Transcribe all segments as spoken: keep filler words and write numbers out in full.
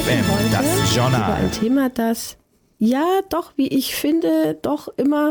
F M, das Journal. Über ein Thema, das, ja, doch, wie ich finde, doch immer,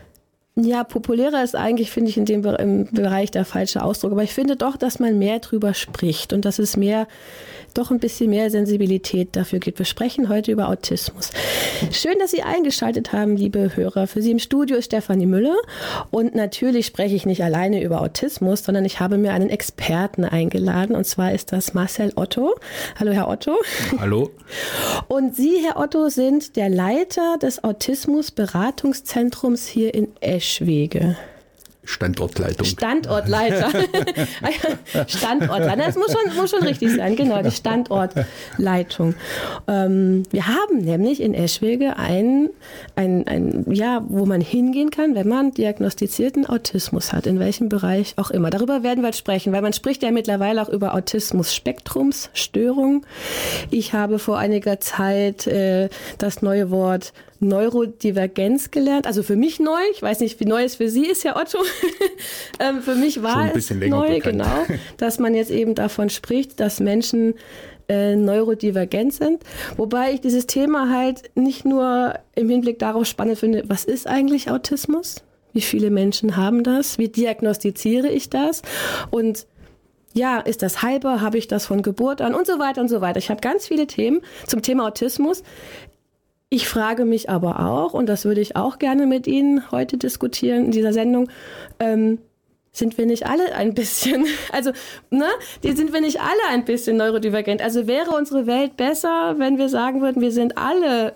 ja, populärer ist eigentlich, finde ich, in dem im Bereich der falsche Ausdruck. Aber ich finde doch, dass man mehr drüber spricht und dass es mehr, doch ein bisschen mehr Sensibilität dafür gibt. Wir sprechen heute über Autismus. Schön, dass Sie eingeschaltet haben, liebe Hörer. Für Sie im Studio ist Stefanie Müller. Und natürlich spreche ich nicht alleine über Autismus, sondern ich habe mir einen Experten eingeladen. Und zwar ist das Marcel Otto. Hallo, Herr Otto. Hallo. Und Sie, Herr Otto, sind der Leiter des Autismus-Beratungszentrums hier in Eschwege. Standortleitung. Standortleiter. Standortleiter. Das muss schon, muss schon richtig sein, genau, die Standortleitung. Ähm, wir haben nämlich in Eschwege ein, ein, ein, ja, wo man hingehen kann, wenn man diagnostizierten Autismus hat, in welchem Bereich auch immer. Darüber werden wir jetzt sprechen, weil man spricht ja mittlerweile auch über Autismus-Spektrumsstörung. Ich habe vor einiger Zeit äh, das neue Wort Neurodivergenz gelernt, also für mich neu, ich weiß nicht, wie neu es für Sie ist, Herr Otto. ähm, für mich war es neu, bekannt. Genau, dass man jetzt eben davon spricht, dass Menschen äh, neurodivergent sind, wobei ich dieses Thema halt nicht nur im Hinblick darauf spannend finde, was ist eigentlich Autismus? Wie viele Menschen haben das? Wie diagnostiziere ich das? Und ja, ist das heilbar? Habe ich das von Geburt an? Und so weiter und so weiter. Ich habe ganz viele Themen zum Thema Autismus. Ich frage mich aber auch, und das würde ich auch gerne mit Ihnen heute diskutieren in dieser Sendung, ähm, sind wir nicht alle ein bisschen, also, ne, die sind wir nicht alle ein bisschen neurodivergent? Also wäre unsere Welt besser, wenn wir sagen würden, wir sind alle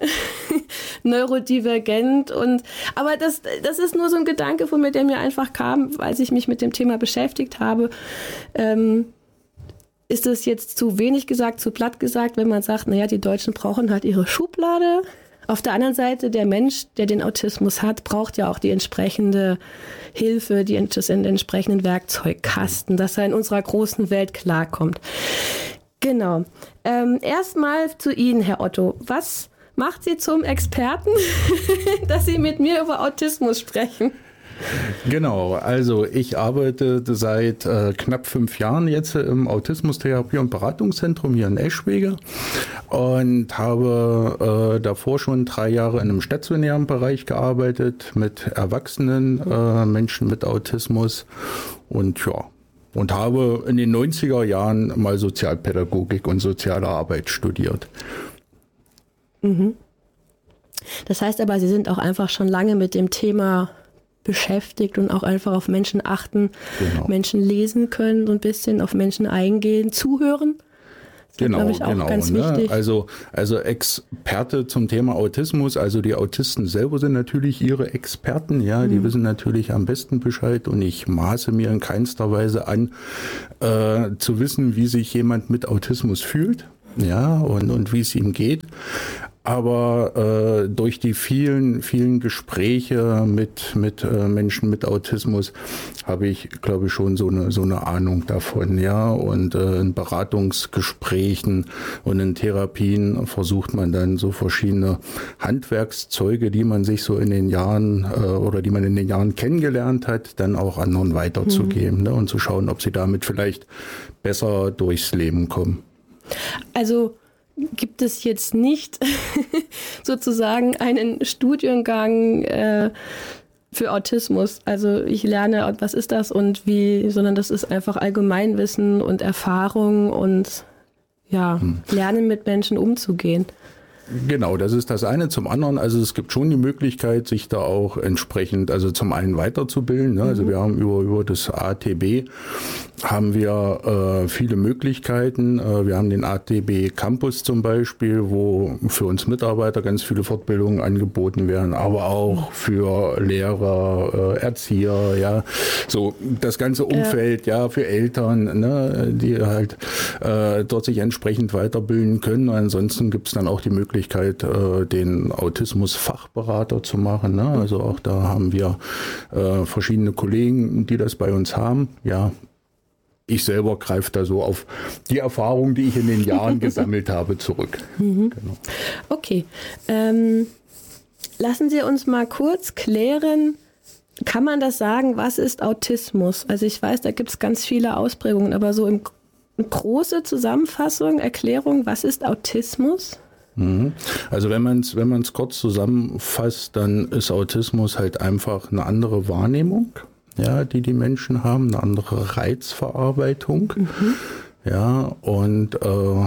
neurodivergent und, aber das, das ist nur so ein Gedanke von mir, der mir einfach kam, als ich mich mit dem Thema beschäftigt habe. Ähm, ist es jetzt zu wenig gesagt, zu platt gesagt, wenn man sagt, naja, die Deutschen brauchen halt ihre Schublade? Auf der anderen Seite, der Mensch, der den Autismus hat, braucht ja auch die entsprechende Hilfe, die, den entsprechenden Werkzeugkasten, dass er in unserer großen Welt klarkommt. Genau. Ähm, erstmal zu Ihnen, Herr Otto. Was macht Sie zum Experten, dass Sie mit mir über Autismus sprechen? Genau, also ich arbeite seit äh, knapp fünf Jahren jetzt im Autismustherapie- und Beratungszentrum hier in Eschwege und habe äh, davor schon drei Jahre in einem stationären Bereich gearbeitet mit erwachsenen äh, Menschen mit Autismus und ja, und habe in den neunziger Jahren mal Sozialpädagogik und soziale Arbeit studiert. Mhm. Das heißt aber, Sie sind auch einfach schon lange mit dem Thema beschäftigt und auch einfach auf Menschen achten, genau. Menschen lesen können, so ein bisschen auf Menschen eingehen, zuhören. Das genau, ist, ich, auch genau. Ganz ne? wichtig. Also, also Experte zum Thema Autismus, also die Autisten selber sind natürlich ihre Experten, ja, die mhm. wissen natürlich am besten Bescheid und ich maße mir in keinster Weise an, äh, zu wissen, wie sich jemand mit Autismus fühlt, ja, und, und wie es ihm geht. Aber äh, durch die vielen, vielen Gespräche mit, mit äh, Menschen mit Autismus habe ich, glaube ich, schon so eine, so eine Ahnung davon, ja. Und äh, in Beratungsgesprächen und in Therapien versucht man dann so verschiedene Handwerkszeuge, die man sich so in den Jahren äh, oder die man in den Jahren kennengelernt hat, dann auch anderen weiterzugeben, mhm. ne, und zu schauen, ob sie damit vielleicht besser durchs Leben kommen. Also gibt es jetzt nicht sozusagen einen Studiengang äh, für Autismus. Also ich lerne, was ist das und wie, sondern das ist einfach Allgemeinwissen und Erfahrung und ja, hm. Lernen mit Menschen umzugehen. Genau, das ist das eine. Zum anderen, also es gibt schon die Möglichkeit, sich da auch entsprechend, also zum einen weiterzubilden. Ne? Also wir haben über, über das A T B haben wir äh, viele Möglichkeiten. Äh, wir haben den A T B Campus zum Beispiel, wo für uns Mitarbeiter ganz viele Fortbildungen angeboten werden, aber auch für Lehrer, äh, Erzieher, ja, so das ganze Umfeld, ja, ja für Eltern, ne, die halt äh, dort sich entsprechend weiterbilden können. Ansonsten gibt es dann auch die Möglichkeit, äh, den Autismus-Fachberater zu machen. Ne? Also auch da haben wir äh, verschiedene Kollegen, die das bei uns haben. Ja. Ich selber greife da so auf die Erfahrung, die ich in den Jahren gesammelt habe, zurück. Mhm. Genau. Okay. Ähm, lassen Sie uns mal kurz klären, kann man das sagen, was ist Autismus? Also ich weiß, da gibt es ganz viele Ausprägungen, aber so im eine große Zusammenfassung, Erklärung, was ist Autismus? Also wenn man es wenn man es kurz zusammenfasst, dann ist Autismus halt einfach eine andere Wahrnehmung, ja, die die Menschen haben, eine andere Reizverarbeitung, mhm. ja, und äh,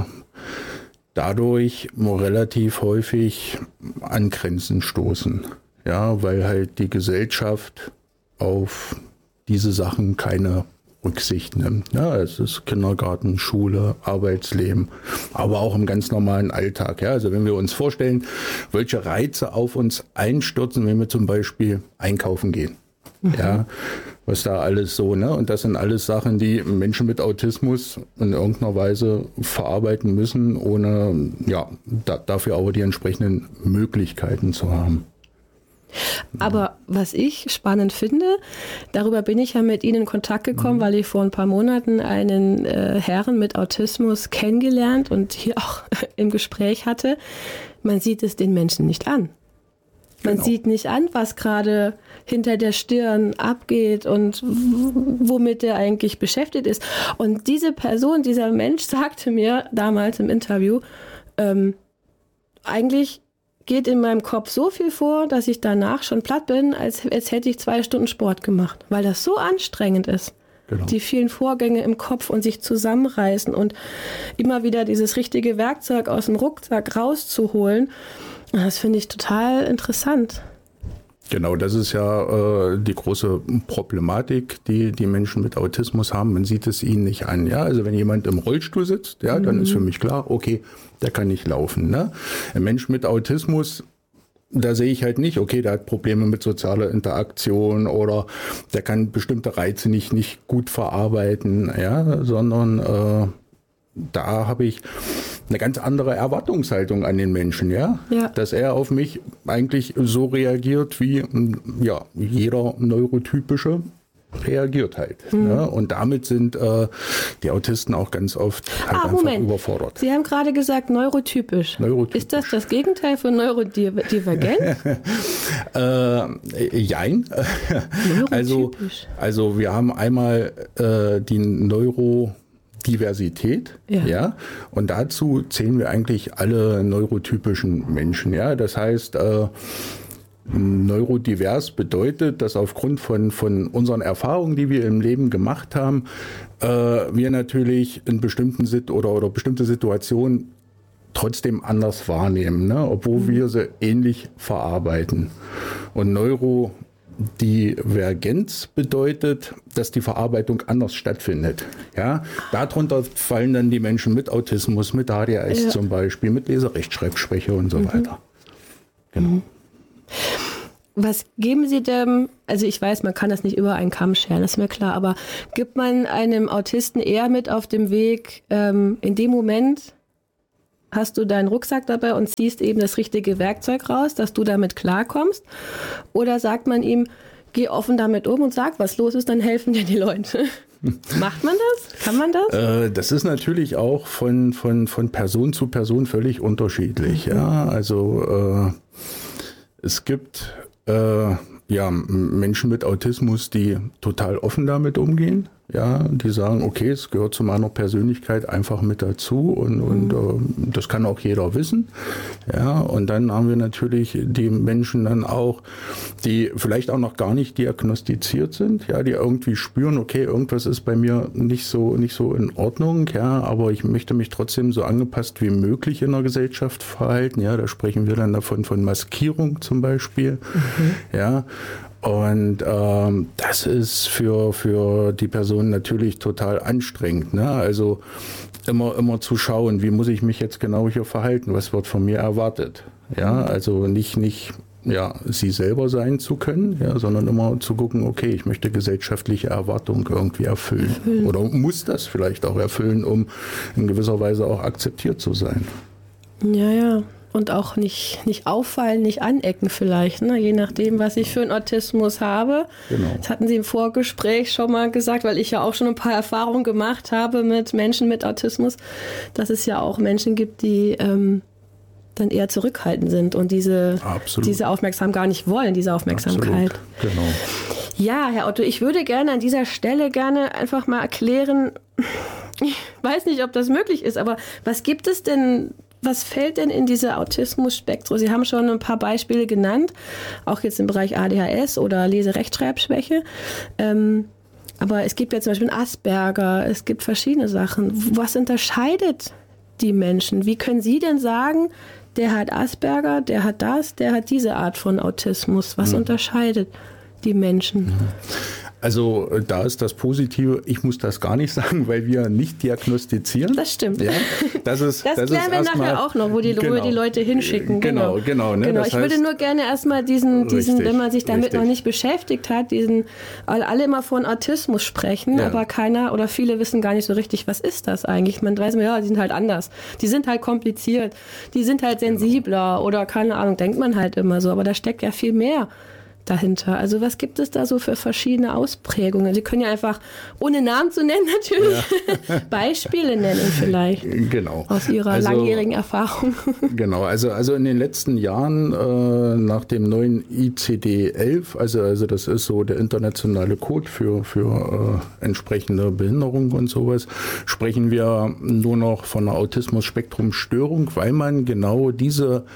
dadurch relativ häufig an Grenzen stoßen, ja, weil halt die Gesellschaft auf diese Sachen keine Rücksicht nimmt. Ja, es ist Kindergarten, Schule, Arbeitsleben, aber auch im ganz normalen Alltag. Ja, also wenn wir uns vorstellen, welche Reize auf uns einstürzen, wenn wir zum Beispiel einkaufen gehen. Mhm. Ja, was da alles so, ne? Und das sind alles Sachen, die Menschen mit Autismus in irgendeiner Weise verarbeiten müssen, ohne ja, da, dafür aber die entsprechenden Möglichkeiten zu haben. Aber was ich spannend finde, darüber bin ich ja mit Ihnen in Kontakt gekommen, mhm. weil ich vor ein paar Monaten einen äh, Herrn mit Autismus kennengelernt und hier auch im Gespräch hatte. Man sieht es den Menschen nicht an. Man genau. sieht nicht an, was gerade hinter der Stirn abgeht und womit er eigentlich beschäftigt ist. Und diese Person, dieser Mensch sagte mir damals im Interview, ähm, eigentlich geht in meinem Kopf so viel vor, dass ich danach schon platt bin, als, als hätte ich zwei Stunden Sport gemacht, weil das so anstrengend ist. Genau. Die vielen Vorgänge im Kopf und sich zusammenreißen und immer wieder dieses richtige Werkzeug aus dem Rucksack rauszuholen. Das finde ich total interessant. Genau, das ist ja äh, die große Problematik, die die Menschen mit Autismus haben. Man sieht es ihnen nicht an. Ja, also wenn jemand im Rollstuhl sitzt, ja, dann mhm. ist für mich klar, okay, der kann nicht laufen. Ne? Ein Mensch mit Autismus, da sehe ich halt nicht, okay, der hat Probleme mit sozialer Interaktion oder der kann bestimmte Reize nicht nicht gut verarbeiten, ja, sondern äh, da habe ich eine ganz andere Erwartungshaltung an den Menschen, ja? ja, dass er auf mich eigentlich so reagiert, wie ja, jeder Neurotypische reagiert halt. Mhm. Ja? Und damit sind äh, die Autisten auch ganz oft halt ah, einfach Moment. überfordert. Sie haben gerade gesagt neurotypisch. neurotypisch. Ist das das Gegenteil von Neurodivergenz? äh, jein. also, also wir haben einmal äh, die Neuro Diversität, ja. ja, und dazu zählen wir eigentlich alle neurotypischen Menschen, ja, das heißt, äh, neurodivers bedeutet, dass aufgrund von, von unseren Erfahrungen, die wir im Leben gemacht haben, äh, wir natürlich in bestimmten Sit- oder, oder bestimmte Situationen trotzdem anders wahrnehmen, ne, obwohl mhm. wir sie ähnlich verarbeiten. Und Neuro Divergenz bedeutet, dass die Verarbeitung anders stattfindet. Ja, darunter fallen dann die Menschen mit Autismus, mit A D H S ja. zum Beispiel, mit Leserechtschreibschwäche und so mhm. weiter. Genau. Mhm. Was geben Sie dem, also ich weiß, man kann das nicht über einen Kamm scheren, das ist mir klar, aber gibt man einem Autisten eher mit auf dem Weg, ähm, in dem Moment hast du deinen Rucksack dabei und ziehst eben das richtige Werkzeug raus, dass du damit klarkommst? Oder sagt man ihm, geh offen damit um und sag, was los ist, dann helfen dir die Leute? Macht man das? Kann man das? Äh, das ist natürlich auch von, von, von Person zu Person völlig unterschiedlich. Mhm. Ja, also äh, es gibt äh, ja, Menschen mit Autismus, die total offen damit umgehen. Ja, die sagen, okay, es gehört zu meiner Persönlichkeit einfach mit dazu und, und äh, das kann auch jeder wissen. Ja, und dann haben wir natürlich die Menschen dann auch, die vielleicht auch noch gar nicht diagnostiziert sind, ja, die irgendwie spüren, okay, irgendwas ist bei mir nicht so nicht so in Ordnung, ja, aber ich möchte mich trotzdem so angepasst wie möglich in der Gesellschaft verhalten. Ja, da sprechen wir dann davon von Maskierung zum Beispiel. Mhm. Ja. Und ähm, das ist für, für die Person natürlich total anstrengend, ne? Also immer, immer zu schauen, wie muss ich mich jetzt genau hier verhalten, was wird von mir erwartet. Ja, also nicht, nicht ja, sie selber sein zu können, ja, sondern immer zu gucken, okay, ich möchte gesellschaftliche Erwartungen irgendwie erfüllen. erfüllen. Oder muss das vielleicht auch erfüllen, um in gewisser Weise auch akzeptiert zu sein. Ja, ja. Und auch nicht, nicht auffallen, nicht anecken vielleicht, ne? Je nachdem, was ich für einen Autismus habe. Genau. Das hatten Sie im Vorgespräch schon mal gesagt, weil ich ja auch schon ein paar Erfahrungen gemacht habe mit Menschen mit Autismus, dass es ja auch Menschen gibt, die ähm, dann eher zurückhaltend sind und diese, diese Aufmerksamkeit gar nicht wollen, diese Aufmerksamkeit. Absolut. Genau. Ja, Herr Otto, ich würde gerne an dieser Stelle gerne einfach mal erklären, Ich weiß nicht, ob das möglich ist, aber was gibt es denn, was fällt denn in diese Autismus-Spektrum? Sie haben schon ein paar Beispiele genannt, auch jetzt im Bereich A D H S oder Lese-Rechtschreibschwäche. Ähm, aber es gibt ja zum Beispiel Asperger, es gibt verschiedene Sachen. Was unterscheidet die Menschen? Wie können Sie denn sagen, der hat Asperger, der hat das, der hat diese Art von Autismus? Was mhm. unterscheidet die Menschen? Mhm. Also da ist das Positive, ich muss das gar nicht sagen, weil wir nicht diagnostizieren. Das stimmt. Ja, das ist, das das klären ist wir erstmal, nachher auch noch, wo die, genau, wo die Leute hinschicken. Genau, genau. genau, ne, genau. das Ich heißt, würde nur gerne erstmal diesen, diesen richtig, wenn man sich damit richtig. noch nicht beschäftigt hat, diesen, alle immer von Autismus sprechen, ja. aber keiner oder viele wissen gar nicht so richtig, was ist das eigentlich. Man weiß immer, ja, die sind halt anders. Die sind halt kompliziert. Die sind halt sensibler genau. oder keine Ahnung, denkt man halt immer so. Aber da steckt ja viel mehr dahinter. Also was gibt es da so für verschiedene Ausprägungen? Sie können ja einfach, ohne Namen zu nennen natürlich, ja. Beispiele nennen vielleicht. Genau. Aus Ihrer also, langjährigen Erfahrung. Genau, also, also in den letzten Jahren äh, nach dem neuen I C D elf, also, also das ist so der internationale Code für, für äh, entsprechende Behinderung und sowas, sprechen wir nur noch von einer Autismus-Spektrum-Störung, weil man genau diese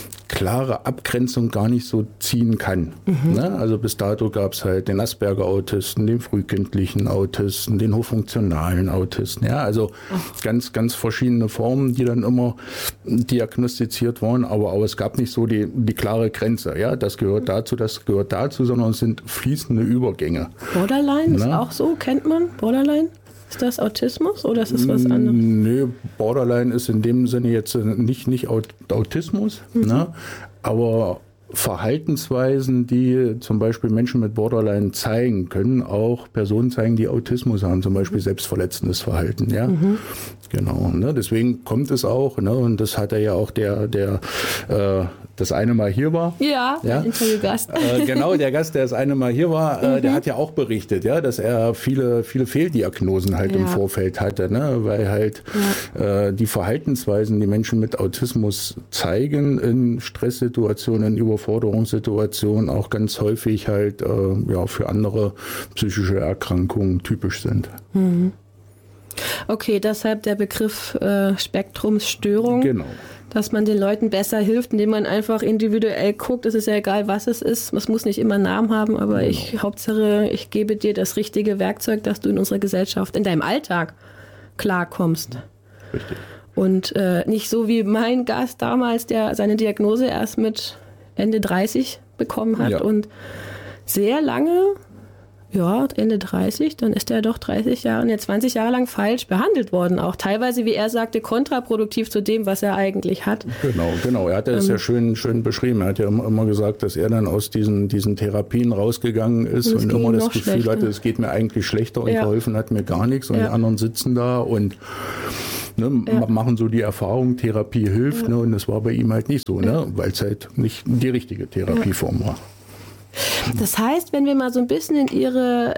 klare Abgrenzung gar nicht so ziehen kann. Mhm. Ne? Also bis dato gab es halt den Asperger-Autisten, den frühkindlichen Autisten, den hochfunktionalen Autisten. Ja, also Ach. ganz, ganz verschiedene Formen, die dann immer diagnostiziert wurden. Aber, aber es gab nicht so die, die klare Grenze. Ja, das gehört dazu, das gehört dazu, sondern es sind fließende Übergänge. Borderline ne? ist auch so, kennt man Borderline? Ist das Autismus oder ist das was anderes? Nö, Borderline ist in dem Sinne jetzt nicht, nicht Autismus, mhm. ne? Aber Verhaltensweisen, die zum Beispiel Menschen mit Borderline zeigen, können auch Personen zeigen, die Autismus haben, zum Beispiel selbstverletzendes Verhalten. Ja, mhm. genau. Ne? Deswegen kommt es auch, ne? Und das hat er ja auch der, der äh, das eine Mal hier war. Ja, ja? Interviewgast. Äh, genau, der Gast, der das eine Mal hier war, äh, mhm. der hat ja auch berichtet, ja, dass er viele, viele Fehldiagnosen halt ja. im Vorfeld hatte, ne? Weil halt ja. äh, die Verhaltensweisen, die Menschen mit Autismus zeigen in Stresssituationen, in Überforderungssituationen auch ganz häufig halt äh, ja, für andere psychische Erkrankungen typisch sind. Mhm. Okay, deshalb der Begriff äh, Spektrumsstörung. Genau. Dass man den Leuten besser hilft, indem man einfach individuell guckt. Es ist ja egal, was es ist. Es muss nicht immer einen Namen haben, aber genau. ich, Hauptsache, ich gebe dir das richtige Werkzeug, dass du in unserer Gesellschaft, in deinem Alltag klarkommst. Richtig. Und äh, nicht so wie mein Gast damals, der seine Diagnose erst mit Ende dreißig bekommen hat ja. und sehr lange, ja, Ende dreißig, dann ist er doch dreißig Jahre, ne, zwanzig Jahre lang falsch behandelt worden. Auch teilweise, wie er sagte, kontraproduktiv zu dem, was er eigentlich hat. Genau, genau. Er hat das ähm, ja schön, schön beschrieben. Er hat ja immer, immer gesagt, dass er dann aus diesen, diesen Therapien rausgegangen ist und, und immer das Gefühl schlechter. hatte, es geht mir eigentlich schlechter und ja. geholfen hat mir gar nichts. Und ja. die anderen sitzen da und ne, ja. machen so die Erfahrung, Therapie hilft. Ja. Ne, und das war bei ihm halt nicht so, ja. ne, weil es halt nicht die richtige Therapieform ja. war. Das heißt, wenn wir mal so ein bisschen in Ihre,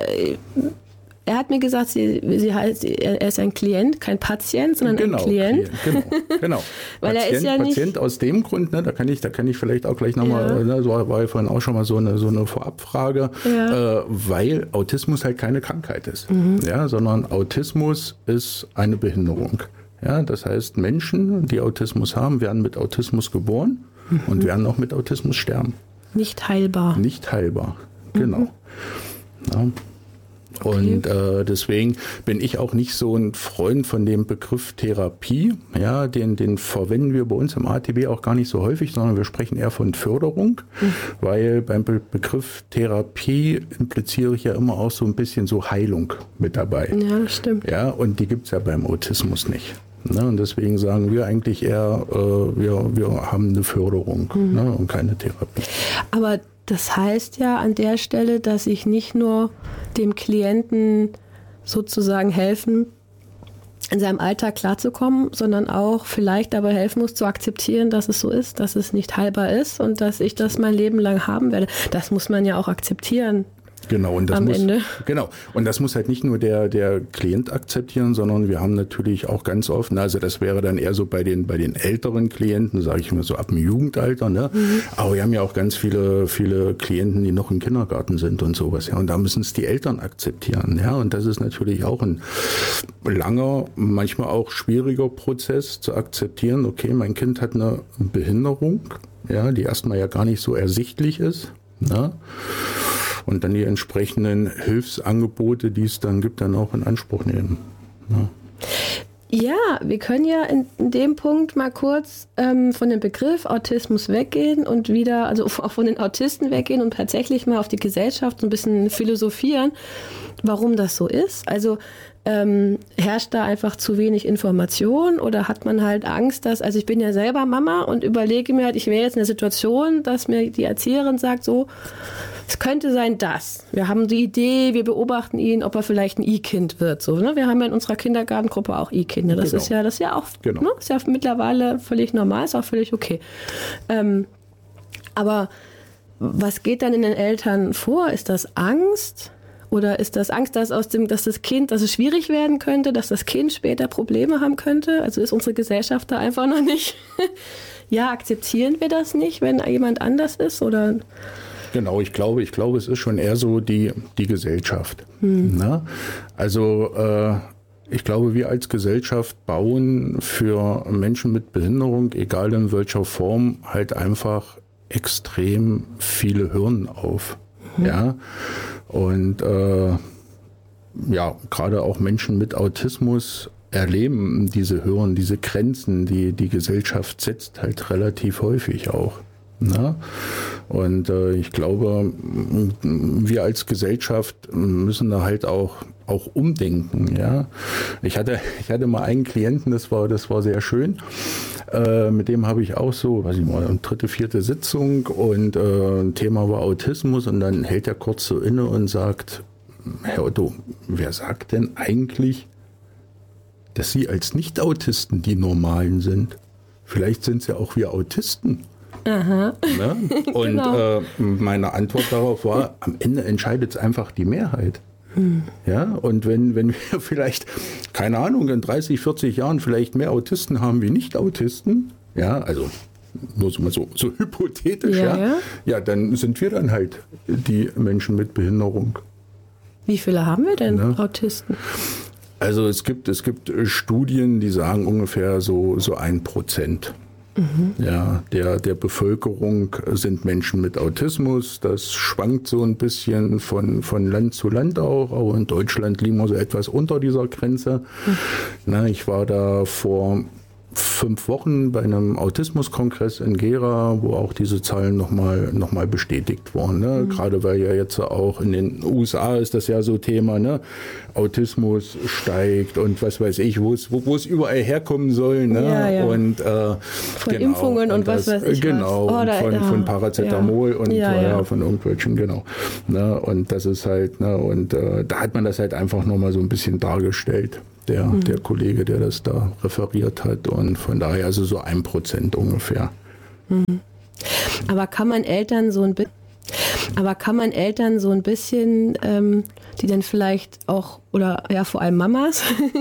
er hat mir gesagt, sie, sie heißt, er ist ein Klient, kein Patient, sondern genau, ein Klient. Klient. Genau, genau. Weil Patient, er ist ja Patient nicht aus dem Grund, ne, da kann ich, da kann ich vielleicht auch gleich nochmal, ja. ne, so war ja vorhin auch schon mal so eine, so eine Vorabfrage, ja. äh, weil Autismus halt keine Krankheit ist, mhm. ja, sondern Autismus ist eine Behinderung. Ja, das heißt, Menschen, die Autismus haben, werden mit Autismus geboren mhm. und werden auch mit Autismus sterben. Nicht heilbar. Nicht heilbar, genau. Mhm. Ja. Und okay. äh, deswegen bin ich auch nicht so ein Freund von dem Begriff Therapie. Ja, den, den verwenden wir bei uns im A T B auch gar nicht so häufig, sondern wir sprechen eher von Förderung, mhm. weil beim Be- Begriff Therapie impliziere ich ja immer auch so ein bisschen so Heilung mit dabei. Ja, das stimmt. Ja, und die gibt es ja beim Autismus nicht. Ne, und deswegen sagen wir eigentlich eher, äh, wir, wir haben eine Förderung mhm. ne, und keine Therapie. Aber das heißt ja an der Stelle, dass ich nicht nur dem Klienten sozusagen helfen, in seinem Alltag klarzukommen, sondern auch vielleicht dabei helfen muss, zu akzeptieren, dass es so ist, dass es nicht heilbar ist und dass ich das mein Leben lang haben werde. Das muss man ja auch akzeptieren. Genau, und das am muss, Ende. Genau, und das muss halt nicht nur der, der Klient akzeptieren, sondern wir haben natürlich auch ganz oft, also das wäre dann eher so bei den, bei den älteren Klienten, sage ich mal so ab dem Jugendalter, ne? Mhm. Aber wir haben ja auch ganz viele, viele Klienten, die noch im Kindergarten sind und sowas, ja, und da müssen es die Eltern akzeptieren, ja, und das ist natürlich auch ein langer, manchmal auch schwieriger Prozess zu akzeptieren, okay, mein Kind hat eine Behinderung, ja, die erstmal ja gar nicht so ersichtlich ist, ne? Und dann die entsprechenden Hilfsangebote, die es dann gibt, dann auch in Anspruch nehmen, ne? Ja, wir können ja in, in dem Punkt mal kurz ähm, von dem Begriff Autismus weggehen und wieder, also auch von den Autisten weggehen und tatsächlich mal auf die Gesellschaft so ein bisschen philosophieren, warum das so ist. Also ähm, herrscht da einfach zu wenig Information oder hat man halt Angst, dass, also ich bin ja selber Mama und überlege mir halt, ich wäre jetzt in der Situation, dass mir die Erzieherin sagt, so, es könnte sein, dass. Wir haben die Idee, wir beobachten ihn, ob er vielleicht ein I-Kind wird. So, ne? Wir haben ja in unserer Kindergartengruppe auch I-Kinder. Das Genau. ist ja, das ist ja auch, Genau. ne? Ist ja mittlerweile völlig normal, ist auch völlig okay. Ähm, aber was geht dann in den Eltern vor? Ist das Angst? Oder ist das Angst, dass aus dem, dass das Kind, dass es schwierig werden könnte, dass das Kind später Probleme haben könnte? Also ist unsere Gesellschaft da einfach noch nicht? Ja, akzeptieren wir das nicht, wenn jemand anders ist? Oder? Genau, ich glaube, ich glaube, es ist schon eher so die, die Gesellschaft. Hm. Ne? Also äh, ich glaube, wir als Gesellschaft bauen für Menschen mit Behinderung, egal in welcher Form, halt einfach extrem viele Hürden auf. Hm. Ja, und äh, ja, gerade auch Menschen mit Autismus erleben diese Hürden, diese Grenzen, die die Gesellschaft setzt, halt relativ häufig auch. Na? Und äh, ich glaube, wir als Gesellschaft müssen da halt auch auch umdenken. Ja, ich hatte ich hatte mal einen Klienten, das war das war sehr schön. Äh, mit dem habe ich auch so, weiß ich mal, eine dritte, vierte Sitzung und äh, ein Thema war Autismus und dann hält er kurz so inne und sagt: Herr Otto, wer sagt denn eigentlich, dass Sie als Nicht-Autisten die Normalen sind? Vielleicht sind Sie auch wir Autisten. Aha. Ne? Und Genau. äh, meine Antwort darauf war, am Ende entscheidet es einfach die Mehrheit. Hm. Ja, und wenn, wenn wir vielleicht, keine Ahnung, in dreißig, vierzig Jahren vielleicht mehr Autisten haben wie Nicht-Autisten, ja, also nur so, so, so hypothetisch, ja, Ja, ja. ja, dann sind wir dann halt die Menschen mit Behinderung. Wie viele haben wir denn, Ja. Autisten? Also es gibt, es gibt Studien, die sagen ungefähr so, so ein Prozent. Mhm. Ja, der, der Bevölkerung sind Menschen mit Autismus. Das schwankt so ein bisschen von, von Land zu Land auch. Aber in Deutschland liegen wir so etwas unter dieser Grenze. Mhm. Na, ich war da vor fünf Wochen bei einem Autismuskongress in Gera, wo auch diese Zahlen nochmal noch mal bestätigt wurden. Ne? Mhm. Gerade weil ja jetzt auch in den U S A ist das ja so Thema, ne? Autismus steigt und was weiß ich, wo es wo, wo es überall herkommen soll. Ne? Ja, ja. Und, äh, von genau, Impfungen und, und das, was weiß ich. Genau, was. Oh, da, von, ja, von Paracetamol ja. und ja, ja, ja. von irgendwelchen, genau. Ne? Und das ist halt, ne? und äh, da hat man das halt einfach nochmal so ein bisschen dargestellt. Der, mhm. der Kollege, der das da referiert hat. Und von daher also so ein Prozent ungefähr. Mhm. Aber kann man Eltern so ein bisschen, aber kann man Eltern so ein bisschen, ähm, die dann vielleicht auch, oder ja vor allem Mamas,